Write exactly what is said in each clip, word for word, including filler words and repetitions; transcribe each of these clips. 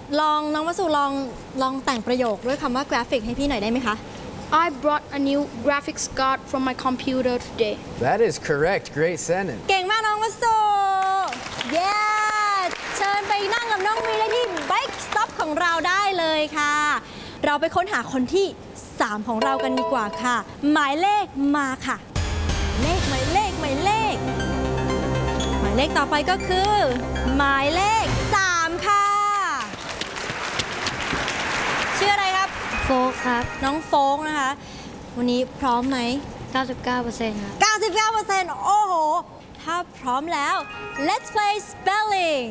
ลองน้องวสุลองลองแต่งประโยคด้วยคำว่ากราฟิกให้พี่หน่อยได้ไหมคะ I brought a new graphics card from my computer today. That is correct. Great sentence. เก่งมากน้องวสุเย้เชิญไปนั่งกับน้องมีได้ที่ Bike Stop ของเราได้เลยค่ะ เราไปค้นหาคนที่สามของเรากันดีกว่าค่ะหมายเลขมาค่ะเลขหมายเลขหมายเลขหมายเลขต่อไปก็คือหมายเลขสามค่ะชื่ออะไรครับโฟกครับน้องโฟกนะคะวันนี้พร้อมไหมเก้าสิบเก้าเปอร์เซ็นต์ ครับเก้าสิบเก้าเปอร์เซ็นต์ โอ้โหถ้าพร้อมแล้ว let's play spelling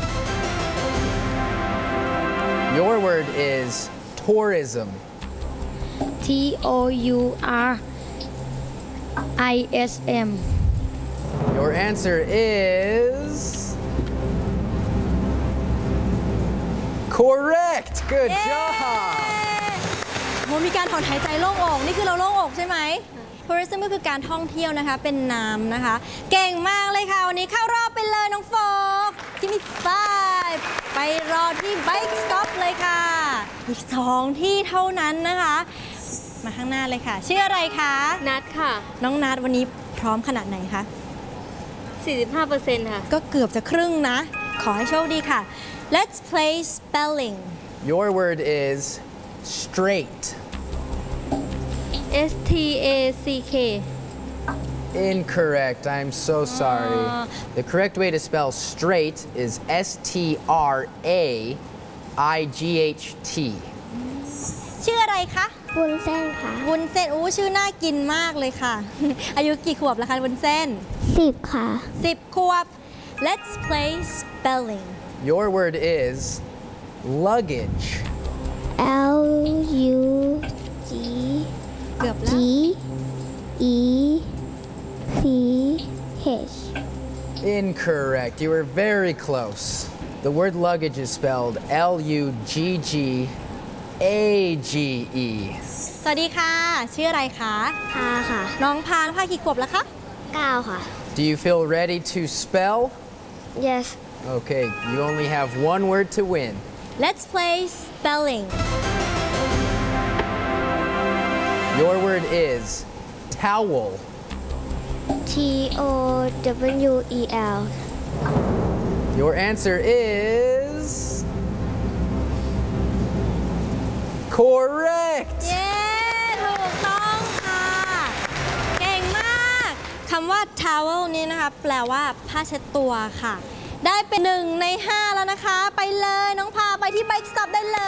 Your word is tourism. T O U R I S M Your answer is correct. Good เย้ job. โมมีการถอนหายใจโล่งอกนี่คือเราโล่งอกใช่ไหม tourism ก็คือการท่องเที่ยวนะคะเป็นนามนะคะ เก่งมากเลยค่ะ วันนี้เข้ารอบไปเลยน้องโฟกที่มีfiveไปรอที่ Bike Stop เลยค่ะ อีกสองที่เท่านั้นนะคะ มาข้างหน้าเลยค่ะ ชื่ออะไรคะนัดค่ะน้องนัทวันนี้พร้อมขนาดไหนคะสี่สิบห้าเปอร์เซ็นต์ ค่ะก็เกือบจะครึ่งนะ ขอให้โชคดีค่ะ Let's play spelling Your word is straight. S T A C K Incorrect. I'm so sorry. Uh. The correct way to spell straight is S T R A I G H T. ชื่ออะไรคะวุ้นเส้นค่ะวุ้นเส้นอู้ชื่อน่ากินมากเลยค่ะ อายุกี่ขวบแล้วคะวุ้นเส้นสิบค่ะสิบขวบ Let's play spelling Your word is luggage. L U G เกือบแล้ว G E C H Incorrect. You were very close. The word luggage is spelled L U G G A G E. สวัสดีค่ะ ชื่ออะไรคะพาค่ะน้องพานพากี่ขวบแล้วคะเก้าค่ะ Do you feel ready to spell? Yes Okay, you only have one word to win. Let's play spelling Your word is towel. T O W E L Your answer is correct. เย้ถูกต้องค่ะ เก่งมากคำว่า towel นี่นะคะ แปลว่าผ้าเช็ดตัวค่ะ ได้เป็นหนึ่งในห้าแล้วนะคะ ไปเลยน้องพาไปที่ Bike Stop ได้เลย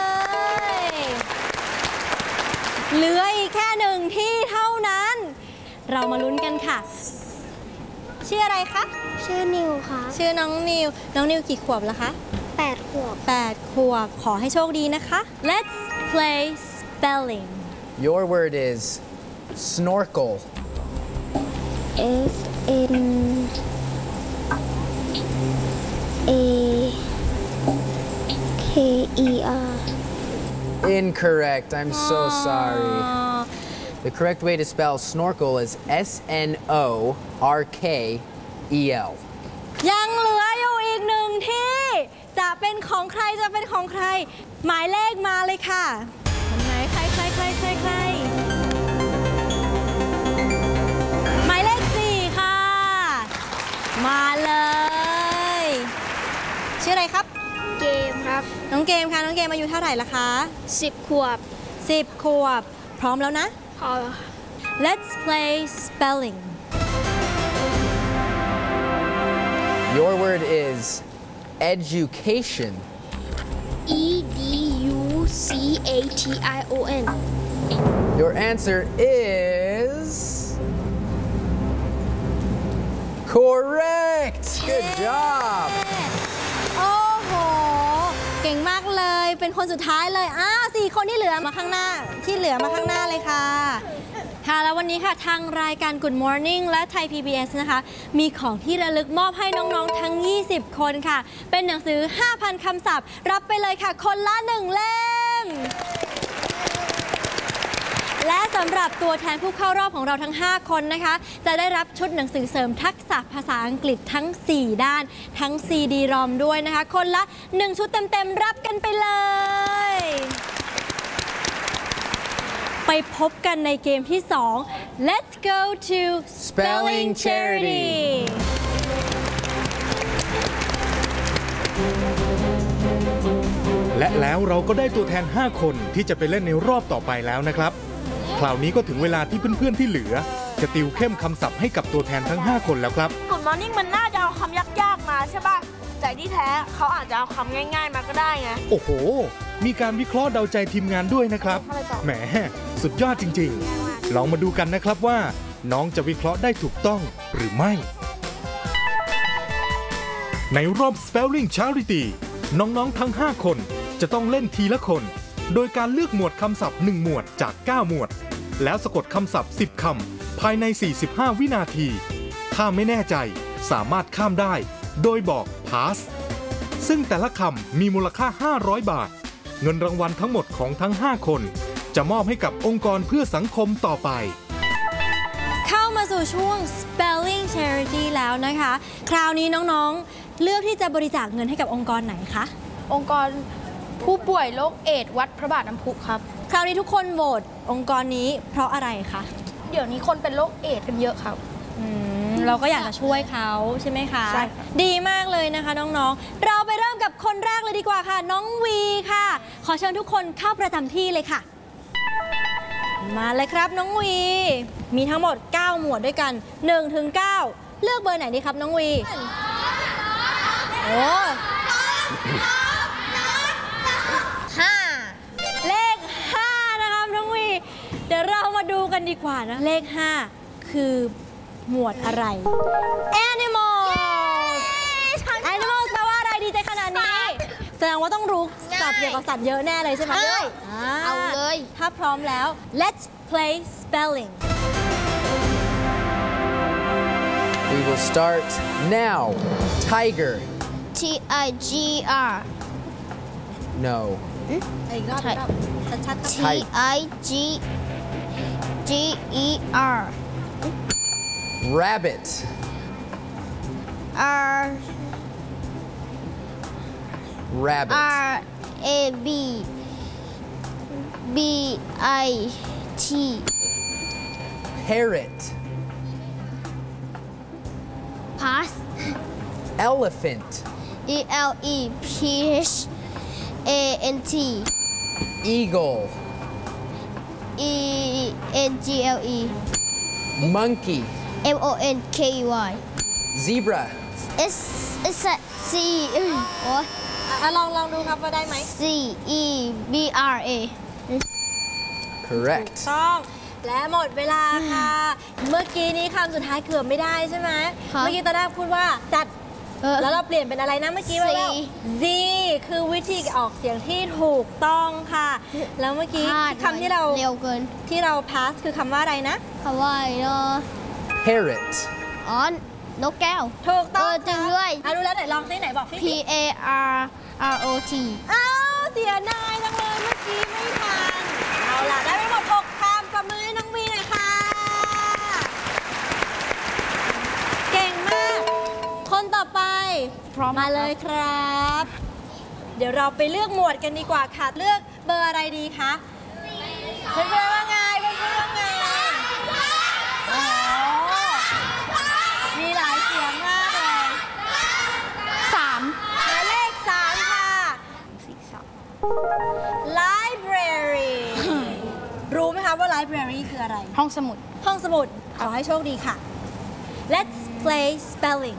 เหลืออีกแค่หนึ่งที่เท่านั้น เรามาลุ้นกันค่ะ ชื่ออะไรคะชื่อนิวค่ะชื่อน้องนิว น้องนิวกี่ขวบแล้วคะแปดขวบแปดขวบ ขอให้โชคดีนะคะ Let's play spelling Your word is snorkel. S N A K E R Incorrect. I'm so sorry. The correct way to spell snorkel is S N O R K E L. ยังเหลืออยู่อีกหนึ่งที่ จะเป็นของใครจะเป็นของใคร หมายเลขมาเลยค่ะคนไหนใครใครใครใครใครหมายเลขสี่ค่ะ มาเลย ชื่ออะไรครับเกมครับน้องเกมค่ะ น้องเกมอายุเท่าไหร่ละคะสิบขวบสิบขวบ พร้อมแล้วนะพอ Let's play spelling Your word is education. E D U C A T I O N Your answer is correct. Good job. โอ้โห เก่งมากเลย เป็นคนสุดท้ายเลย อ้าวสี่คนที่เหลือมาข้างหน้า ที่เหลือมาข้างหน้าเลยค่ะ ค่ะ แล้ววันนี้ค่ะทางรายการ Good Morning และไทย พี บี เอส นะคะ มีของที่ระลึกมอบให้น้องๆ ทั้ง ยี่สิบ คนค่ะ เป็นหนังสือ ห้าพัน คำศัพท์ รับไปเลยค่ะ คนละหนึ่งเล่มและสำหรับตัวแทนผู้เข้ารอบของเราทั้ง ห้า คนนะคะ จะได้รับชุดหนังสือเสริมทักษะภาษาอังกฤษทั้ง สี่ ด้าน ทั้ง ซี ดี รอม ด้วยนะคะ คนละ หนึ่ง ชุดเต็ม ๆ รับกันไปเลย ไปพบกันในเกมที่ สอง Let's go to Spelling Charity และแล้วเราก็ได้ตัวแทน ห้า คนที่จะไปเล่นในรอบต่อไปแล้วนะครับ คราวนี้ก็ถึงเวลาที่เพื่อนๆที่เหลือ จะติวเข้มคำศัพท์ให้กับตัวแทนทั้ง ห้า คนแล้วครับ Good Morning มันน่าจะเอาคำยากๆมาใช่ป่ะ แต่ที่แท้เขาอาจจะเอาคำง่ายๆมาก็ได้ไงโอ้โห มีการวิเคราะห์เดาใจทีมงานด้วยนะครับ แหม สุดยอดจริงๆ ลองมาดูกันนะครับว่า น้องจะวิเคราะห์ได้ถูกต้องหรือไม่ ในรอบ Spelling Charity น้องๆทั้ง ห้า คนจะต้องเล่นทีละคน โดยการเลือกหมวดคำศัพท์ หนึ่ง หมวดจาก เก้า หมวด แล้วสะกดคำศัพท์ สิบ คำภายใน สี่สิบห้า วินาที ถ้าไม่แน่ใจสามารถข้ามได้ โดยบอก pass ซึ่งแต่ละคำมีมูลค่า ห้าร้อย บาท เงินรางวัลทั้งหมดของทั้ง ห้า คน จะมอบให้กับองค์กรเพื่อสังคมต่อไปเข้ามาสู่ช่วง Spelling Charity แล้วนะคะ คราวนี้น้องๆ เลือกที่จะบริจาคเงินให้กับองค์กรไหนคะองค์กรผู้ป่วยโรคเอดส์วัดพระบาทน้ำพุครับคราวนี้ทุกคนโหวตองค์กรนี้เพราะอะไรคะเดี๋ยวนี้คนเป็นโรคเอดส์กันเยอะครับอืมเราก็อยากจะช่วยเขาใช่ไหมคะใช่ค่ะดีมากเลยนะคะน้องๆ เราไปเริ่มกับคนแรกเลยดีกว่าค่ะ น้องวีค่ะ ขอเชิญทุกคนเข้าประจำที่เลยค่ะ มาเลยครับน้องวี มีทั้งหมด เก้า หมวดด้วยกัน หนึ่งถึงเก้า เลือกเบอร์ไหนดีครับน้องวี โอ้ห้าเลข ห้า นะครับน้องวี เดี๋ยวเรามาดูกันดีกว่านะ เลข ห้า คือหมวดอะไร Animal Animal แปลว่าอะไรดีใจขนาดนี้ แสดงว่าต้องรู้ศัพท์เกี่ยวกับสัตว์เยอะแน่เลยใช่ไหมใช่อ่าเอาเลยถ้าพร้อมแล้ว let's play spelling We will start now. Tiger. T I G R No. อีกรอบใช่อีกรอบชัดๆ T ครับ I G G E R Rabbit. R Rabbit. R A B B I T Parrot. Pass Elephant. E L E P H A N T Eagle. E N G L E Monkey. M O N K E Y Zebra. S S C เอ้ยโอ้ยอ่ะลองลองดูครับว่าได้ไหม C E B R A Correct. ต้อง และหมดเวลาค่ะ เมื่อกี้นี้คำสุดท้ายเกือบไม่ได้ใช่ไหมครับเมื่อกี้ตอนแรกพูดว่าจัดเออแล้วเราเปลี่ยนเป็นอะไรนะเมื่อกี้ Z ว่า Z คือวิธีออกเสียงที่ถูกต้องค่ะ แล้วเมื่อกี้พลาดคำที่เราเร็วเกินที่เรา pass คือคำว่าอะไรนะคำว่าอะไรเนาะ Parrot. อ๋อนกแก้วถูกต้องเออจริงด้วยอ่ะรู้แล้วไหนลองซิไหนบอกซิ P A R R O T อ้าวเสียดายจังเลยเมื่อกี้ไม่ทัน เอาล่ะ ได้ไปหมดหกคำปรบมือให้น้องวีหน่อยค่ะ เก่งมาก คนต่อไปพร้อมมาเลยครับ เดี๋ยวเราไปเลือกหมวดกันดีกว่าค่ะ เลือกเบอร์อะไรดีคะเพื่อนๆว่าไงเพื่อนๆว่าไงโอ้โหมีหลายเสียงมากเลยสามหมายเลขสามค่ะ library รู้ไหมคะว่า library คืออะไรห้องสมุดห้องสมุด ขอให้โชคดีค่ะ let's play spelling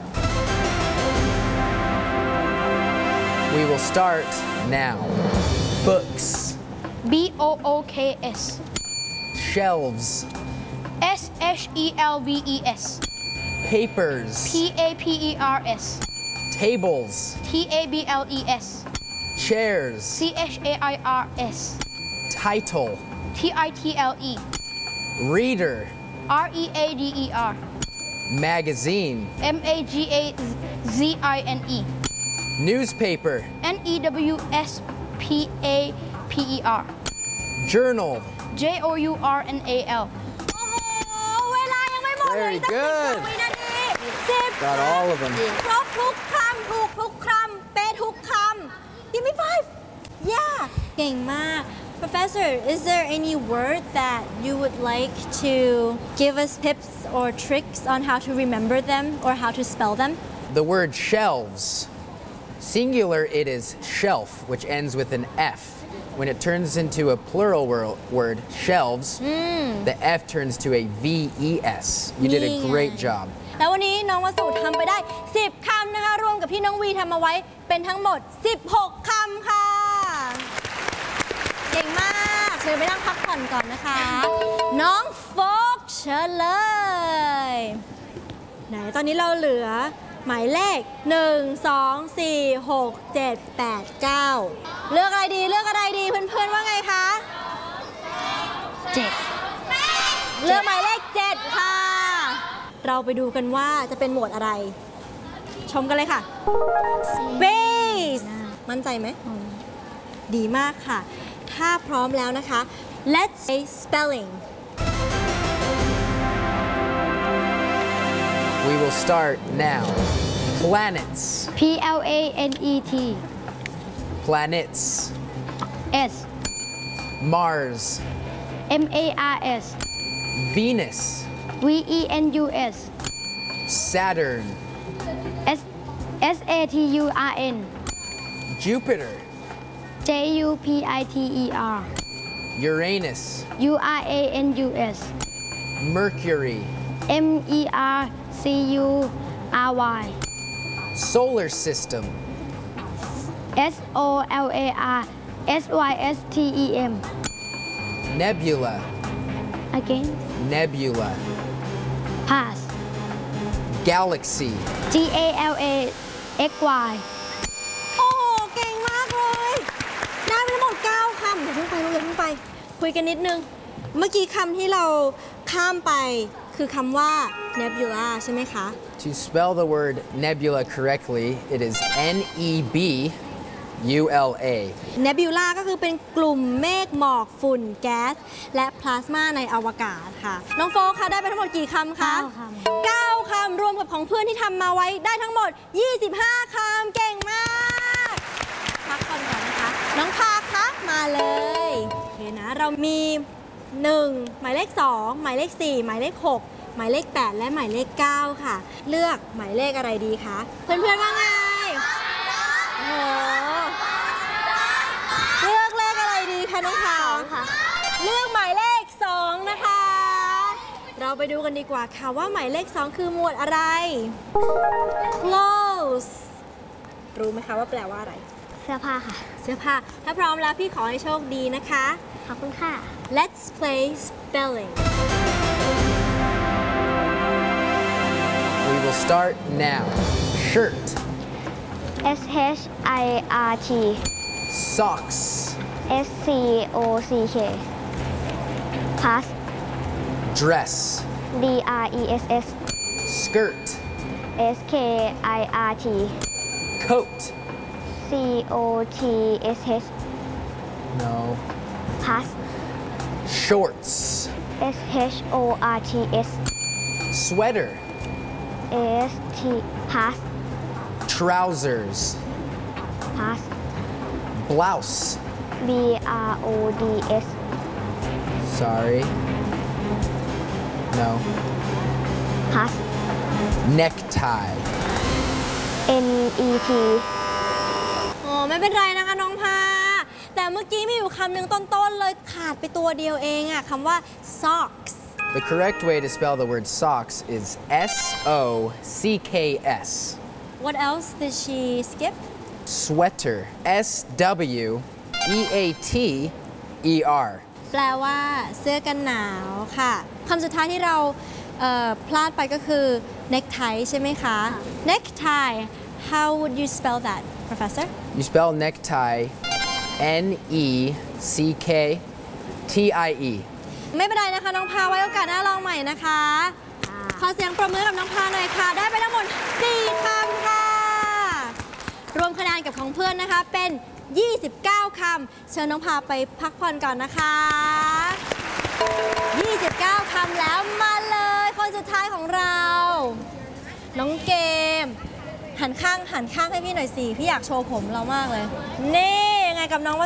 We will start now. Books. B O O K S Shelves. S H E L V E S Papers. P A P E R S Tables. T A B L E S Chairs. C H A I R S Title. T I T L E Reader. R E A D E R Magazine. M A G A Z I N E Newspaper. N E W S P A P E R Journal. J O U R N A L โอ้โห เวลายังไม่หมดเลย Very ตั้งสิบ good วินาทีสิบ Got all of them. ครบทุกคำถูกทุกคำเป๊ะทุกคำ Give me five yeah เก่งมาก Professor is there any word that you would like to give us tips or tricks on how to remember them or how to spell them The word shelves. Singular, it is shelf, which ends with an F. When it turns into a plural wor- word, shelves, the F turns to a V E S. You did a นี่ไง great job. แล้ววันนี้น้องวสุทำไปได้ สิบ คำนะคะ รวมกับที่น้องวีทำมาไว้เป็นทั้งหมด สิบหก คำค่ะ เก่งมาก เชิญไปนั่งพักผ่อนก่อนนะคะ น้องโฟกเชิญเลย ไหนตอนนี้เราเหลือหมายเลข หนึ่ง สอง สี่ หก เจ็ด แปด เก้า เลือกอะไรดีเลือกอะไรดีเพื่อนๆว่าไงคะเจ็ดเลือกหมายเลข เจ็ด ค่ะ เราไปดูกันว่าจะเป็นหมวดอะไร ชมกันเลยค่ะ Space มั่นใจไหม ดีมากค่ะ ถ้าพร้อมแล้วนะคะ Let's say spelling We will start now. Planets. P L A N E T Planets. S Mars. M A R S Venus. V E N U S Saturn. S S A T U R N Jupiter. J U P I T E R Uranus. U R A N U S Mercury. M E R C U R Y Solar system. S O L A R S Y S T E M Nebula. Again Nebula. Pass Galaxy. G A L A X Y โอ้โห เก่งมากเลย ได้ไปทั้งหมด เก้า คำเดี๋ยวเพิ่งไปลูกอย่าเพิ่งไป คุยกันนิดนึง เมื่อกี้คำที่เราข้ามไปคือคำว่า nebula ใช่ไหมคะ To spell the word nebula correctly, it is N E B U L A. nebula ก็คือเป็นกลุ่มเมฆหมอกฝุ่นแก๊ส และพลาสมาในอวกาศค่ะ น้องโฟกค่ะได้ไปทั้งหมดกี่คำคะเก้าคำเก้าคำรวมกับของเพื่อนที่ทำมาไว้ได้ทั้งหมด ยี่สิบห้า คำเก่งมาก พักก่อนก่อนนะคะ น้องพาคะมาเลยโอเคนะ เรามี หนึ่ง หมายเลข สอง หมายเลข สี่ หมายเลข หก หมายเลข แปด และหมายเลข เก้า ค่ะ เลือกหมายเลขอะไรดีคะ เพื่อนๆว่าไงโอ้โหเลือกเลขอะไรดีคะน้องพาวค่ะ เลือกหมายเลข สอง นะคะ เราไปดูกันดีกว่าค่ะว่าหมายเลข สอง คือหมวดอะไร clothes รู้ไหมคะว่าแปลว่าอะไรเสื้อผ้าค่ะเสื้อผ้า ถ้าพร้อมแล้วพี่ขอให้โชคดีนะคะขอบคุณค่ะ Let's play spelling We will start now. Shirt. S H I R T Socks. S C O C K Pass Dress. D R E S S Skirt. S K I R T Coat. C O T S H No. Pass Shorts. S H O R T S Sweater. S T Pass Trousers. Pass Blouse. B R O D S Sorry. No. Pass Necktie. N E T อ๋อไม่เป็นไรนะคะน้องพา แต่เมื่อกี้มีอยู่คำหนึ่งต้นๆเลยขาดไปตัวเดียวเองอะคำว่า socks The correct way to spell the word socks is S O C K S. What else did she skip Sweater. S W E A T E R. แปลว่าเสื้อกันหนาวค่ะคำสุดท้ายที่เราเอ่อพลาดไปก็คือ necktie ใช่ไหมคะ necktie how would you spell that professor You spell necktie N E C K T I E. ไม่เป็นไรนะคะน้องพาไว้โอกาสหน้าลองใหม่นะคะ ขอเสียงปรบมือกับน้องพาหน่อยค่ะ ได้ไปทั้งหมด สี่ คำค่ะ รวมคะแนนกับของเพื่อนนะคะเป็น ยี่สิบเก้า คำ เชิญน้องพาไปพักผ่อนก่อนนะคะยี่สิบเก้า คำแล้วมาเลย คนสุดท้ายของเรา น้องเกม หันข้างหันข้างให้พี่หน่อยสิ พี่อยากโชว์ผมเรามากเลย นี่ยังไงกับน้อง